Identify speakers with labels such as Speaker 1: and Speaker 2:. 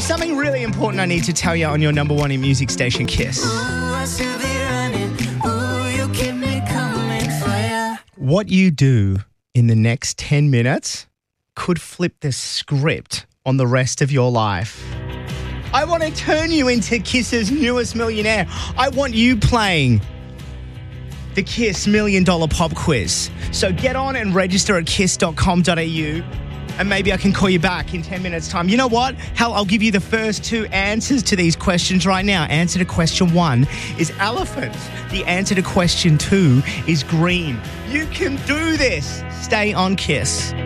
Speaker 1: There's something really important I need to tell you on your number one in music station, Kiss. What you do in the next 10 minutes could flip the script on the rest of your life. I want to turn you into Kiss's newest millionaire. I want you playing the Kiss $1 Million Pop Quiz. So get on and register at kiss.com.au and maybe I can call you back in 10 minutes' time. You know what? Hell, I'll give you the first two answers to these questions right now. Answer to question 1 is elephant. The answer to question 2 is green. You can do this. Stay on Kiss.